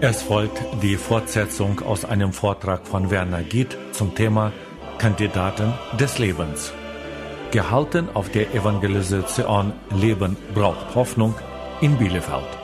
Es folgt die Fortsetzung aus einem Vortrag von Werner Gitt zum Thema Kandidaten des Lebens. Gehalten auf der Evangelisation Leben braucht Hoffnung in Bielefeld.